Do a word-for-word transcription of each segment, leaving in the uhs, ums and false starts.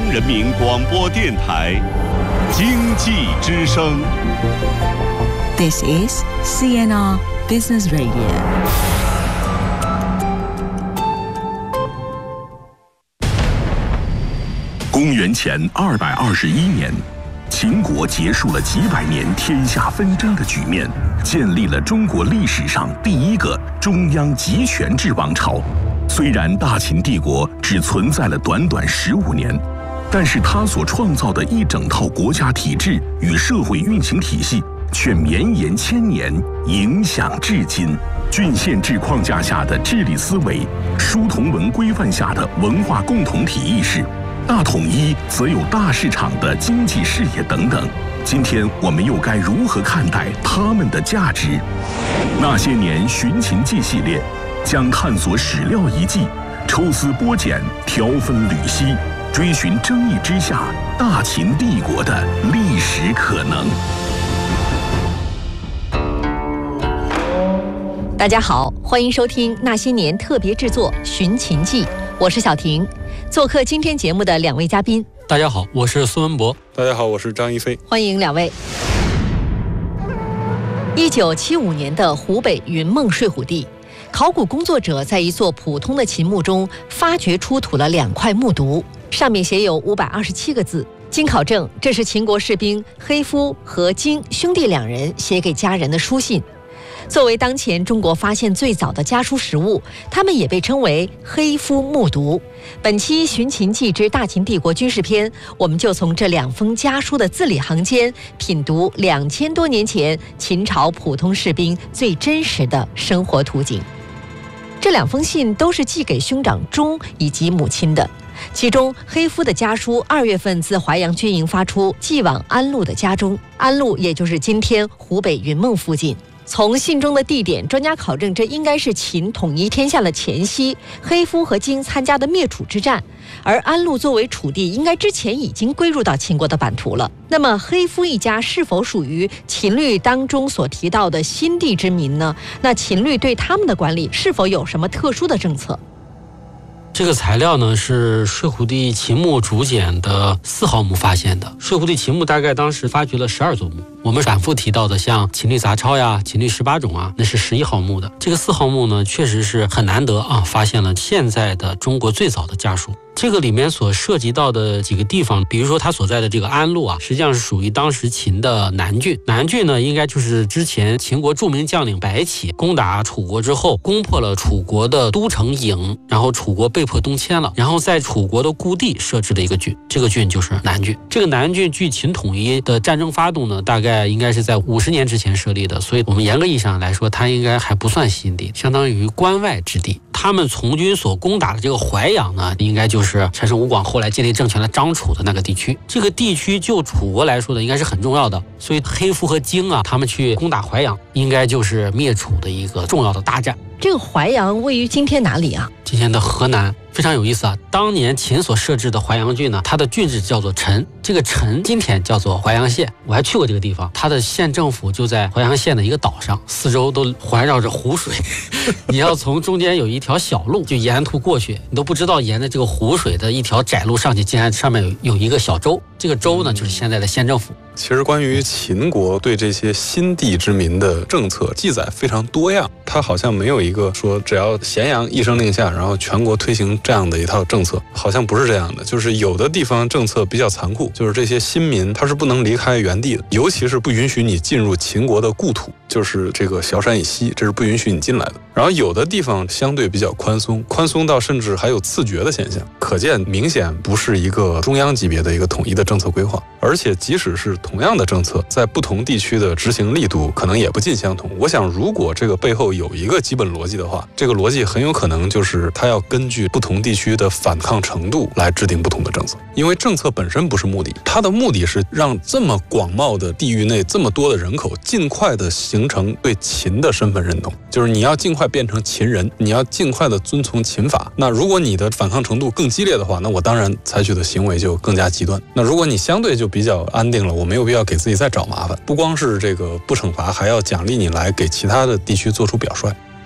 人民广播电台经济之声。 This is C N R Business Radio。 公元前二百二十一年，秦国结束了几百年天下纷争的局面，建立了中国历史上第一个中央集权制王朝。虽然大秦帝国只存在了短短十五年，但是它所创造的一整套国家体制与社会运行体系却绵延千年，影响至今。郡县制框架下的治理思维，书同文规范下的文化共同体意识，大统一则有大市场的经济视野等等。今天我们又该如何看待它们的价值？那些年寻秦记系列将探索史料遗迹，抽丝剥茧，条分缕析，追寻争议之下大秦帝国的历史可能。 大家好，欢迎收听那些年特别制作《寻秦记》，我是小婷。做客今天节目的两位嘉宾， 大家好，我是苏文博。 大家好，我是张一飞。 欢迎两位。一九七五年的湖北云梦睡虎地，考古工作者在一座普通的秦墓中发掘出土了两块木牍，上面写有五百二十七个字。经考证，这是秦国士兵黑夫和荆兄弟两人写给家人的书信。作为当前中国发现最早的家书实物，它们也被称为黑夫木牍。本期《寻秦记之大秦帝国军事篇》，我们就从这两封家书的字里行间品读两千多年前秦朝普通士兵最真实的生活图景。这两封信都是寄给兄长钟以及母亲的。其中黑夫的家书二月份自淮阳军营发出，寄往安陆的家中，安陆也就是今天湖北云梦附近。从信中的地点，专家考证，这应该是秦统一天下的前夕，黑夫和荆参加的灭楚之战，而安陆作为楚地，应该之前已经归入到秦国的版图了。那么黑夫一家是否属于秦律当中所提到的新地之民呢？那秦律对他们的管理是否有什么特殊的政策？ 这个材料呢是睡虎地秦墓竹简的四号墓发现的。睡虎地秦墓大概当时发掘了十二座墓，我们反复提到的像秦律杂抄呀、秦律十八种啊，那是十一号墓的。这个四号墓呢，确实是很难得啊，发现了现在的中国最早的家书。这个里面所涉及到的几个地方，比如说他所在的这个安陆啊，实际上是属于当时秦的南郡。南郡呢，应该就是之前秦国著名将领白起攻打楚国之后，攻破了楚国的都城郢，然后楚国被迫东迁了，然后在楚国的故地设置了一个郡，这个郡就是南郡。这个南郡距秦统一的战争发动呢，大概应该是在五十年之前设立的，所以我们严格意义上来说，它应该还不算新地，相当于关外之地。他们从军所攻打的这个淮阳呢，应该就是陈胜吴广后来建立政权的张楚的那个地区。这个地区就楚国来说呢，应该是很重要的，所以黑夫和荆啊，他们去攻打淮阳，应该就是灭楚的一个重要的大战。 这个淮阳位于今天哪里啊？ 今天的河南。非常有意思啊！当年秦所设置的淮阳郡呢，它的郡治叫做陈，这个陈今天叫做淮阳县。我还去过这个地方，它的县政府就在淮阳县的一个岛上，四周都环绕着湖水。你要从中间有一条小路，就沿途过去，你都不知道沿着这个湖水的一条窄路上去，竟然上面有有一个小州。这个州呢，就是现在的县政府。 其实关于秦国对这些新地之民的政策记载非常多样，它好像没有一个说只要咸阳一声令下，然后全国推行这样的一套政策，好像不是这样的。就是有的地方政策比较残酷，就是这些新民他是不能离开原地的，尤其是不允许你进入秦国的故土，就是这个崤山以西，这是不允许你进来的。然后有的地方相对比较宽松，宽松到甚至还有赐爵的现象，可见明显不是一个中央级别的一个统一的政策规划。而且即使是同样的政策，在不同地区的执行力度可能也不尽相同。我想如果这个背后有一个基本逻辑的话，这个逻辑很有可能就是它要根据不同地区的反抗程度来制定不同的政策。因为政策本身不是目的，它的目的是让这么广袤的地域内这么多的人口尽快的形成对秦的身份认同，就是你要尽快变成秦人，你要尽快的遵从秦法。那如果你的反抗程度更激烈的话，那我当然采取的行为就更加极端。那如果你相对就比较安定了，我没有必要给自己再找麻烦，不光是这个不惩罚，还要奖励你来给其他的地区做出表率。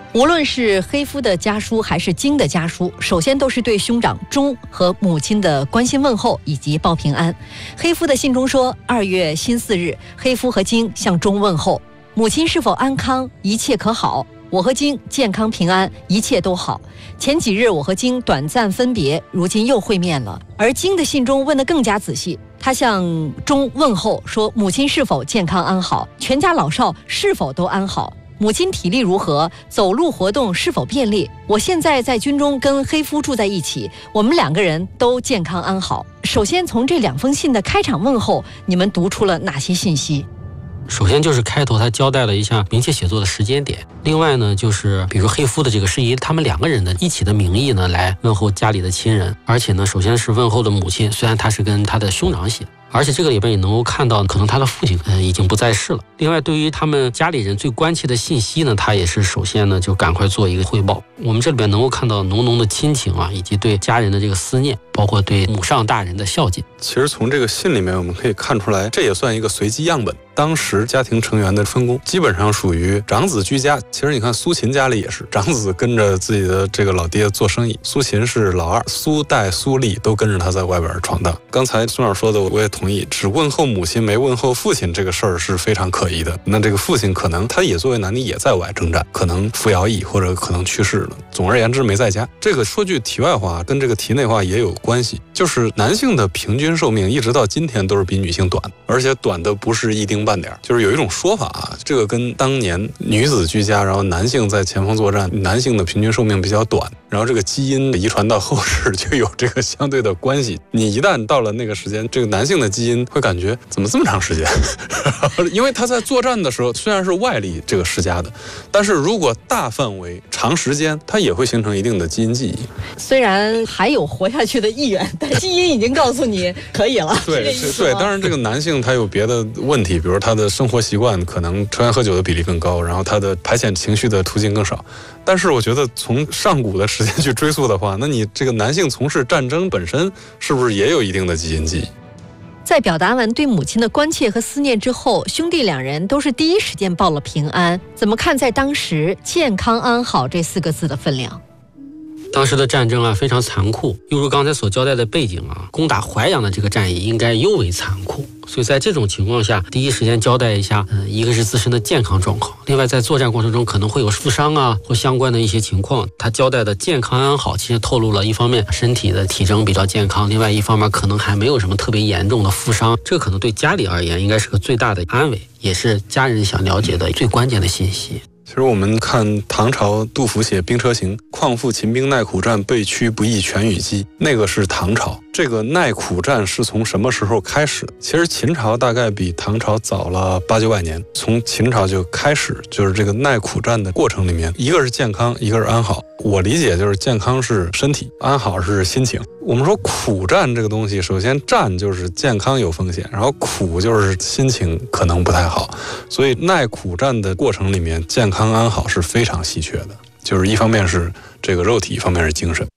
无论是黑夫的家书还是金的家书，首先都是对兄长钟和母亲的关心问候以及报平安。黑夫的信中说，二月辛巳日，黑夫和金向钟问候，母亲是否安康，一切可好？我和金健康平安，一切都好。前几日我和金短暂分别，如今又会面了。而金的信中问得更加仔细，他向钟问候说，母亲是否健康安好，全家老少是否都安好，母亲体力如何，走路活动是否便利。我现在在军中跟黑夫住在一起，我们两个人都健康安好。首先从这两封信的开场问候，你们读出了哪些信息？ 首先就是开头他交代了一下明确写作的时间点，另外呢就是比如黑夫的这个是以他们两个人的一起的名义呢来问候家里的亲人，而且呢首先是问候的母亲，虽然他是跟他的兄长写，而且这个里边也能够看到可能他的父亲嗯已经不在世了。另外对于他们家里人最关切的信息呢，他也是首先呢就赶快做一个汇报。我们这里边能够看到浓浓的亲情啊，以及对家人的这个思念，包括对母上大人的孝敬。 其实从这个信里面我们可以看出来，这也算一个随机样本。当时家庭成员的分工基本上属于长子居家。其实你看苏秦家里也是，长子跟着自己的这个老爹做生意，苏秦是老二，苏代、苏厉都跟着他在外边闯荡。刚才孙老师说的我也同意，只问候母亲没问候父亲这个事儿是非常可疑的。那这个父亲可能他也作为男丁也在外征战，可能服徭役或者可能去世了，总而言之没在家。这个说句题外话，跟这个题内话也有关系，就是男性的平均寿命一直到今天都是比女性短，而且短的不是一丁半点。就是有一种说法啊，这个跟当年女子居家，然后男性在前方作战，男性的平均寿命比较短，然后这个基因遗传到后世就有这个相对的关系。你一旦到了那个时间，这个男性的基因会感觉怎么这么长时间因为他在作战的时候虽然是外力这个施加的，但是如果大范围长时间，它也会形成一定的基因记忆。 虽然还有活下去的意愿，但基因已经告诉你可以了。 对对，当然这个男性他有别的问题，比如他的生活习惯可能抽烟喝酒的比例更高，然后他的排遣情绪的途径更少。但是我觉得从上古的时间去追溯的话，那你这个男性从事战争本身是不是也有一定的基因记忆？ 在表达完对母亲的关切和思念之后，兄弟两人都是第一时间报了平安。怎么看在当时健康安好这四个字的分量？ 当时的战争啊非常残酷，又如刚才所交代的背景啊，攻打淮阳的这个战役应该尤为残酷，所以在这种情况下，第一时间交代一下，嗯，一个是自身的健康状况，另外在作战过程中可能会有负伤啊或相关的一些情况，他交代的健康安好，其实透露了一方面身体的体征比较健康，另外一方面可能还没有什么特别严重的负伤，这个可能对家里而言应该是个最大的安慰，也是家人想了解的最关键的信息。 其实我们看唐朝杜甫写《兵车行》，况复秦兵耐苦战，被驱不亦全与鸡，那个是唐朝。这个耐苦战是从什么时候开始的？其实秦朝大概比唐朝早了八九百年，从秦朝就开始，就是这个耐苦战的过程里面，一个是健康，一个是安好。我理解就是健康是身体，安好是心情。我们说苦战这个东西，首先战就是健康有风险，然后苦就是心情可能不太好，所以耐苦战的过程里面，健康安好是非常稀缺的，就是一方面是这个肉体，一方面是精神。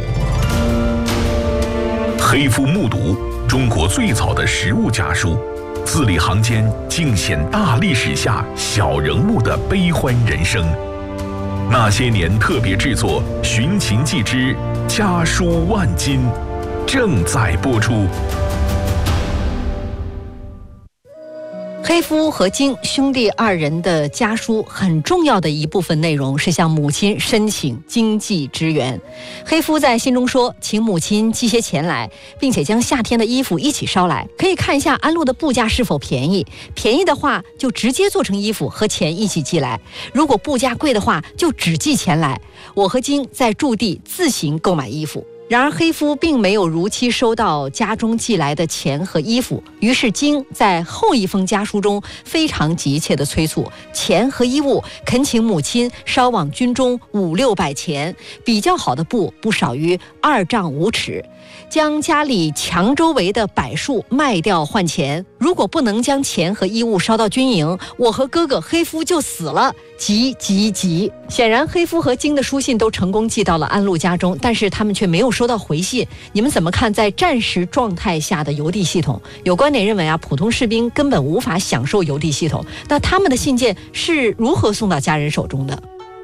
黑夫目睹中国最早的实物家书，字里行间尽显大历史下小人物的悲欢人生。那些年特别制作《寻秦记之家书万金》正在播出。 黑夫和金兄弟二人的家书很重要的一部分内容是向母亲申请经济支援。黑夫在信中说，请母亲寄些钱来，并且将夏天的衣服一起捎来，可以看一下安陆的布价是否便宜，便宜的话就直接做成衣服和钱一起寄来，如果布价贵的话就只寄钱来，我和金在驻地自行购买衣服。然而黑夫并没有如期收到家中寄来的钱和衣服，于是金在后一封家书中非常急切地催促钱和衣物，恳请母亲捎往军中五六百钱，比较好的布不少于二丈五尺，将家里墙周围的柏树卖掉换钱，如果不能将钱和衣物捎到军营，我和哥哥黑夫就死了，急急急。显然黑夫和金的书信都成功寄到了安陆家中，但是他们却没有收到回信。你们怎么看在战时状态下的邮递系统？有观点认为啊，普通士兵根本无法享受邮递系统，那他们的信件是如何送到家人手中的？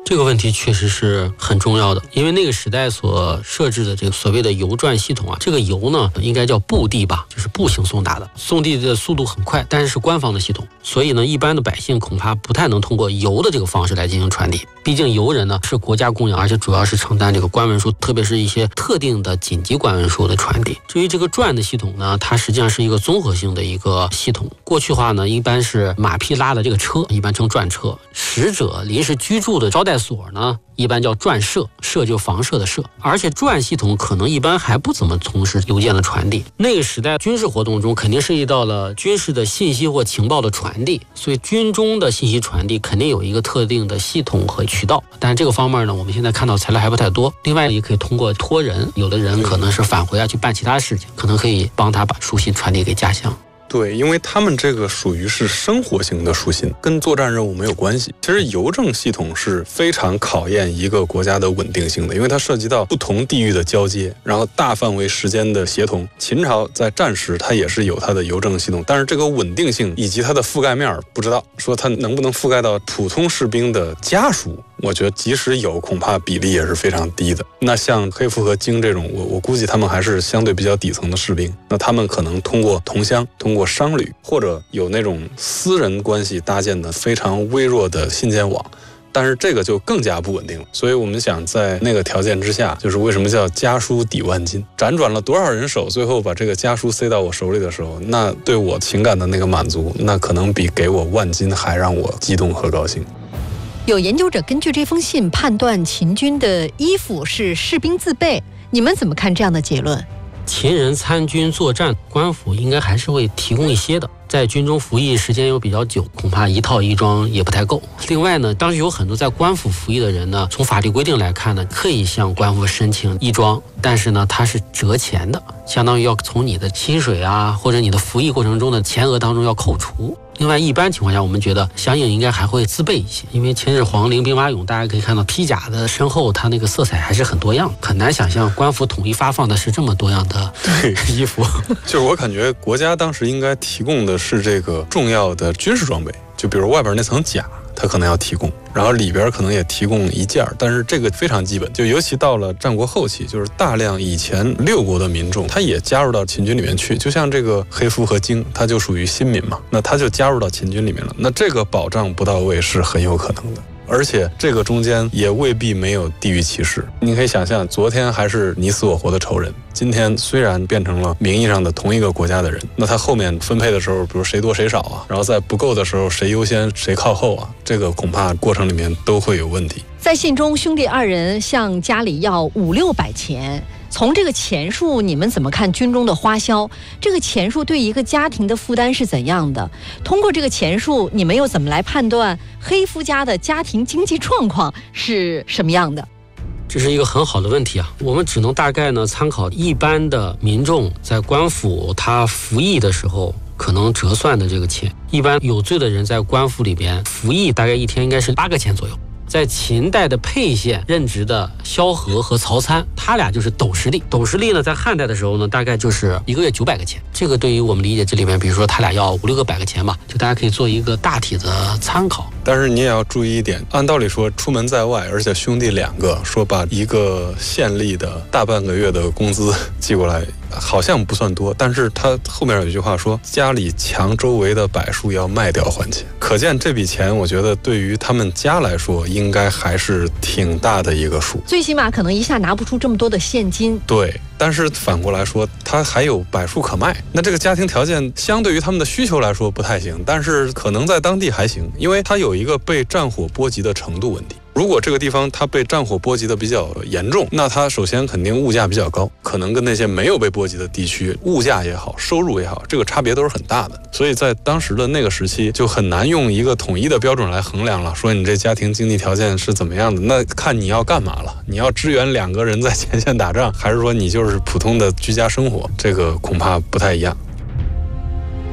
这个问题确实是很重要的，因为那个时代所设置的这个所谓的邮传系统啊，这个邮呢应该叫步递吧，就是步行送达的，送递的速度很快，但是是官方的系统，所以呢一般的百姓恐怕不太能通过邮的这个方式来进行传递。毕竟邮人呢是国家供养，而且主要是承担这个官文书，特别是一些特定的紧急官文书的传递。至于这个传的系统呢，它实际上是一个综合性的一个系统。过去话呢，一般是马匹拉的这个车，一般称传车；使者临时居住的招待所呢，一般叫传舍，舍就房舍的舍。而且传系统可能一般还不怎么从事邮件的传递。那个时代军事活动中肯定涉及到了军事的信息或情报的传递，所以军中的信息传递肯定有一个特定的系统和渠道。但是这个方面呢，我们现在看到材料还不太多。另外也可以通过托人，有的人可能是返回啊去办其他事情，可能可以帮他把书信传递给家乡。 对，因为他们这个属于是生活型的书信，跟作战任务没有关系。其实邮政系统是非常考验一个国家的稳定性的，因为它涉及到不同地域的交接，然后大范围时间的协同。秦朝在战时它也是有它的邮政系统，但是这个稳定性以及它的覆盖面不知道，说它能不能覆盖到普通士兵的家属，我觉得即使有，恐怕比例也是非常低的。那像黑夫和京这种，我我估计他们还是相对比较底层的士兵，那他们可能通过同乡，通过商旅，或者有那种私人关系搭建的非常微弱的信件网，但是这个就更加不稳定了。所以我们想在那个条件之下，就是为什么叫家书抵万金，辗转了多少人手，最后把这个家书塞到我手里的时候，那对我情感的那个满足，那可能比给我万金还让我激动和高兴。 有研究者根据这封信判断秦军的衣服是士兵自备，你们怎么看这样的结论？ 秦人参军作战，官府应该还是会提供一些的。在军中服役时间又比较久，恐怕一套衣装也不太够。另外呢，当时有很多在官府服役的人呢，从法律规定来看呢，可以向官府申请衣装，但是呢，它是折钱的，相当于要从你的薪水啊，或者你的服役过程中的钱额当中要扣除。另外，一般情况下，我们觉得相应应该还会自备一些，因为秦始皇临兵马俑，大家可以看到披甲的身后，它那个色彩还是很多样，很难想象官府统一发放的是这么多样的衣服。 就是我感觉国家当时应该提供的是这个重要的军事装备，就比如外边那层甲，它可能要提供，然后里边可能也提供一件，但是这个非常基本。就尤其到了战国后期，就是大量以前六国的民众，他也加入到秦军里面去。就像这个黑夫和京，他就属于新民嘛，那他就加入到秦军里面了。那这个保障不到位是很有可能的。而且这个中间也未必没有地域歧视。你可以想象，昨天还是你死我活的仇人，今天虽然变成了名义上的同一个国家的人，那他后面分配的时候，比如谁多谁少啊，然后在不够的时候谁优先谁靠后啊，这个恐怕过程里面都会有问题。 在信中，兄弟二人向家里要五六百钱。从这个钱数，你们怎么看军中的花销？这个钱数对一个家庭的负担是怎样的？通过这个钱数，你们又怎么来判断黑夫家的家庭经济状况是什么样的？ 这是一个很好的问题啊，我们只能大概呢参考一般的民众在官府他服役的时候可能折算的这个钱。一般有罪的人在官府里边服役，大概一天应该是八个钱左右。在秦代的沛县任职的萧何和曹参，他俩就是斗十吏。斗十吏呢，在汉代的时候呢，大概就是一个月九百个钱。这个对于我们理解这里面，比如说他俩要五六个百个钱吧，就大家可以做一个大体的参考。 但是你也要注意一点，按道理说出门在外，而且兄弟两个，说把一个县吏的大半个月的工资寄过来，好像不算多，但是他后面有一句话说，家里墙周围的柏树要卖掉还钱。可见这笔钱，我觉得对于他们家来说，应该还是挺大的一个数， 最起码可能一下拿不出这么多的现金。 对，但是反过来说，他还有柏树可卖，那这个家庭条件相对于他们的需求来说不太行，但是可能在当地还行，因为他有一个被战火波及的程度问题。如果这个地方它被战火波及的比较严重，那它首先肯定物价比较高，可能跟那些没有被波及的地区物价也好，收入也好，这个差别都是很大的。所以在当时的那个时期，就很难用一个统一的标准来衡量了，说你这家庭经济条件是怎么样的，那看你要干嘛了，你要支援两个人在前线打仗，还是说你就是普通的居家生活，这个恐怕不太一样。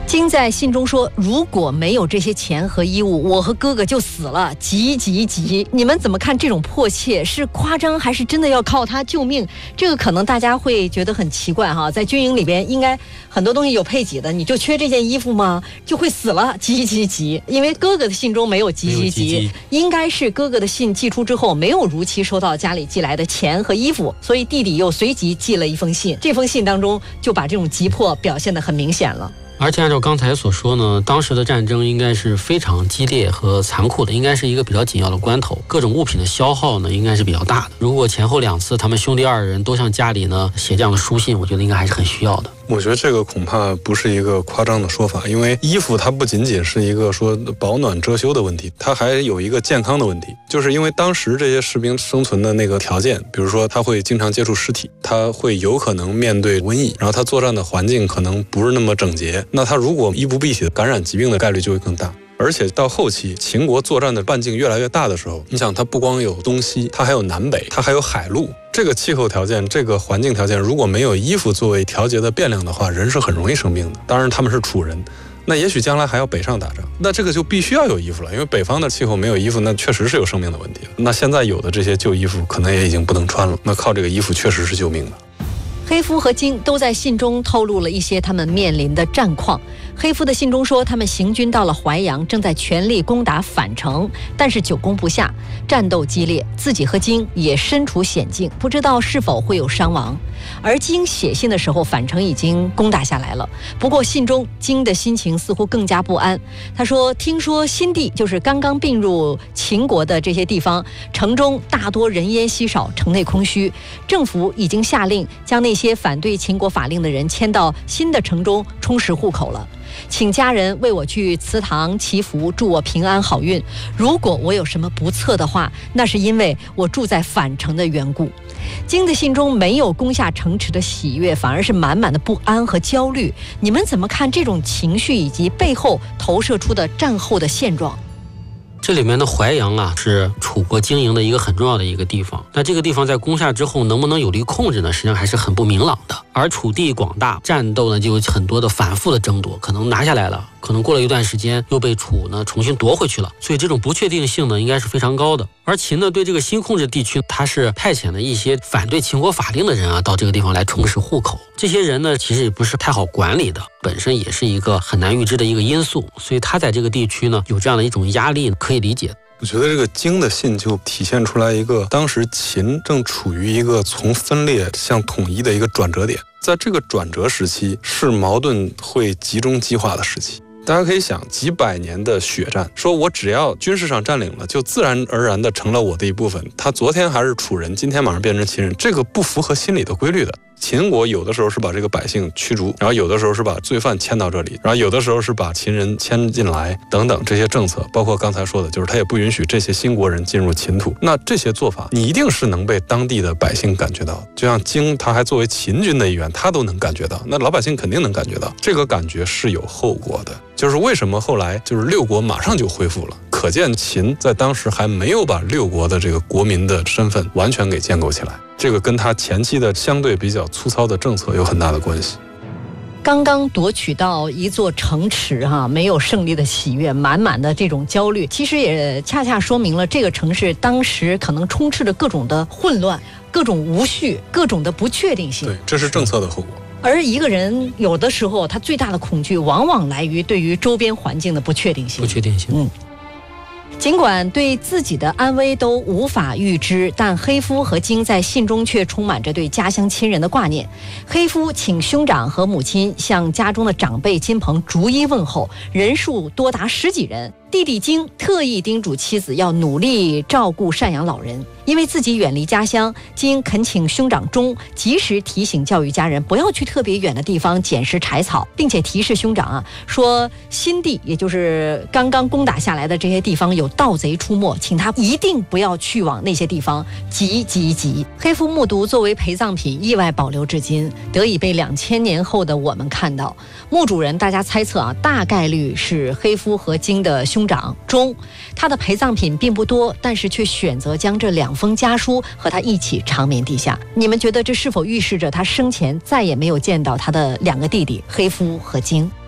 金在信中说，如果没有这些钱和衣物，我和哥哥就死了，急急急！你们怎么看这种迫切？是夸张还是真的要靠他救命？这个可能大家会觉得很奇怪哈，在军营里边应该很多东西有配给的，你就缺这件衣服吗？就会死了，急急急！因为哥哥的信中没有急急急，应该是哥哥的信寄出之后没有如期收到家里寄来的钱和衣服，所以弟弟又随即寄了一封信，这封信当中就把这种急迫表现得很明显了。 而且按照刚才所说呢，当时的战争应该是非常激烈和残酷的，应该是一个比较紧要的关头，各种物品的消耗呢应该是比较大的。如果前后两次他们兄弟二人都向家里呢写这样的书信，我觉得应该还是很需要的。 我觉得这个恐怕不是一个夸张的说法，因为衣服它不仅仅是一个说保暖遮羞的问题，它还有一个健康的问题，就是因为当时这些士兵生存的那个条件，比如说他会经常接触尸体，他会有可能面对瘟疫，然后他作战的环境可能不是那么整洁，那他如果衣不蔽体，感染疾病的概率就会更大。而且到后期秦国作战的半径越来越大的时候，你想它不光有东西，它还有南北，它还有海陆，这个气候条件，这个环境条件，如果没有衣服作为调节的变量的话，人是很容易生病的。当然他们是楚人，那也许将来还要北上打仗，那这个就必须要有衣服了，因为北方的气候没有衣服，那确实是有生命的问题。那现在有的这些旧衣服可能也已经不能穿了，那靠这个衣服确实是救命的。 黑夫和荆都在信中透露了一些他们面临的战况。黑夫的信中说，他们行军到了淮阳，正在全力攻打樊城，但是久攻不下，战斗激烈，自己和荆也身处险境，不知道是否会有伤亡。而荆写信的时候，樊城已经攻打下来了，不过信中荆的心情似乎更加不安。他说，听说新地，就是刚刚并入秦国的这些地方，城中大多人烟稀少，城内空虚，政府已经下令将那些反对秦国法令的人迁到新的城中充实户口了，请家人为我去祠堂祈福，祝我平安好运。如果我有什么不测的话，那是因为我住在樊城的缘故。荆的信中没有攻下城池的喜悦，反而是满满的不安和焦虑。你们怎么看这种情绪以及背后投射出的战后的现状？ 这里面的淮阳啊，是楚国经营的一个很重要的一个地方。那这个地方在攻下之后，能不能有力控制呢？实际上还是很不明朗的。而楚地广大，战斗呢就有很多的反复的争夺，可能拿下来了，可能过了一段时间又被楚呢重新夺回去了。所以这种不确定性呢，应该是非常高的。而秦呢，对这个新控制地区，它是派遣了一些反对秦国法令的人啊，到这个地方来充实户口。这些人呢，其实也不是太好管理的，本身也是一个很难预知的一个因素。所以他在这个地区呢，有这样的一种压力，可以理解。 我觉得这个荆的信就体现出来一个，当时秦正处于一个从分裂向统一的一个转折点，在这个转折时期，是矛盾会集中激化的时期。大家可以想，几百年的血战，说我只要军事上占领了，就自然而然的成了我的一部分。他昨天还是楚人，今天马上变成秦人，这个不符合心理的规律的。秦国有的时候是把这个百姓驱逐，然后有的时候是把罪犯迁到这里，然后有的时候是把秦人迁进来，等等这些政策，包括刚才说的，就是他也不允许这些新国人进入秦土。那这些做法，你一定是能被当地的百姓感觉到。就像荆，他还作为秦军的一员，他都能感觉到，那老百姓肯定能感觉到，这个感觉是有后果的。就是为什么后来就是六国马上就恢复了，可见秦在当时还没有把六国的这个国民的身份完全给建构起来，这个跟他前期的相对比较粗糙的政策有很大的关系。 刚刚夺取到一座城池哈、啊，没有胜利的喜悦，满满的这种焦虑，其实也恰恰说明了这个城市当时可能充斥着各种的混乱、各种无序、各种的不确定性。 对，这是政策的后果。 而一个人有的时候他最大的恐惧往往来于对于周边环境的不确定性。 不确定性， 嗯。尽管对自己的安危都无法预知，但黑夫和荆在信中却充满着对家乡亲人的挂念。黑夫请兄长和母亲向家中的长辈亲朋逐一问候，人数多达十几人。弟弟荆特意叮嘱妻子要努力照顾赡养老人，因为自己远离家乡，荆恳请兄长钟及时提醒教育家人不要去特别远的地方捡拾柴草，并且提示兄长啊说新地也就是刚刚攻打下来的这些地方有盗贼出没，请他一定不要去往那些地方，急急急。黑夫木渎作为陪葬品意外保留至今，得以被两千年后的我们看到。墓主人大家猜测啊，大概率是黑夫和荆的兄长钟，他的陪葬品并不多，但是却选择将这两封家书和他一起长眠地下。你们觉得这是否预示着他生前再也没有见到他的两个弟弟黑夫和荆？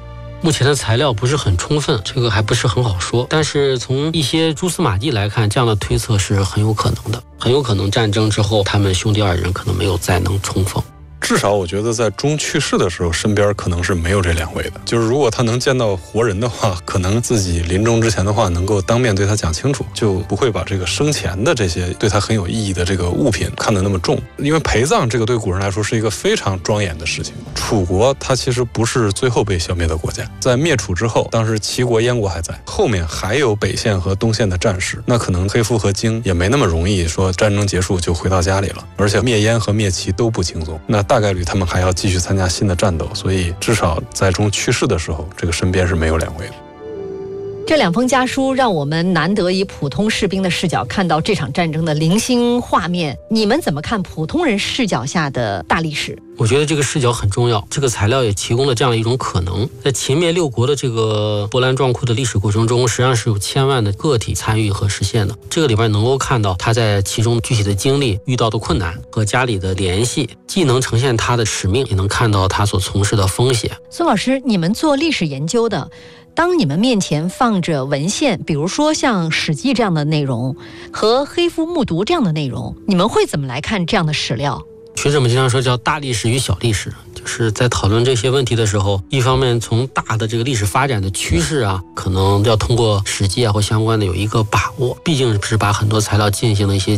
目前的材料不是很充分，这个还不是很好说。但是从一些蛛丝马迹来看，这样的推测是很有可能的，很有可能战争之后，他们兄弟二人可能没有再能重逢。 至少我觉得在钟去世的时候，身边可能是没有这两位的。就是如果他能见到活人的话，可能自己临终之前的话，能够当面对他讲清楚，就不会把这个生前的这些对他很有意义的这个物品看得那么重。因为陪葬这个对古人来说是一个非常庄严的事情。楚国它其实不是最后被消灭的国家，在灭楚之后，当时齐国、燕国还在，后面还有北线和东线的战士，那可能黑夫和荆也没那么容易说战争结束就回到家里了。而且灭燕和灭齐都不轻松，那大概率他们还要继续参加新的战斗，所以至少在钟去世的时候，这个身边是没有两位的。 这两封家书让我们难得以普通士兵的视角看到这场战争的零星画面。你们怎么看普通人视角下的大历史？ 我觉得这个视角很重要，这个材料也提供了这样的一种可能。在秦灭六国的这个波澜壮阔的历史过程中，实际上是有千万的个体参与和实现的。这个里边能够看到他在其中具体的经历、遇到的困难和家里的联系，既能呈现他的使命，也能看到他所从事的风险。 孙老师，你们做历史研究的，当你们面前放着文献，比如说像《史记》这样的内容和黑夫目睹这样的内容，你们会怎么来看这样的史料？ 学者们经常说叫大历史与小历史，就是在讨论这些问题的时候，一方面从大的这个历史发展的趋势啊，可能要通过史记啊或相关的有一个把握，毕竟是把很多材料进行了一些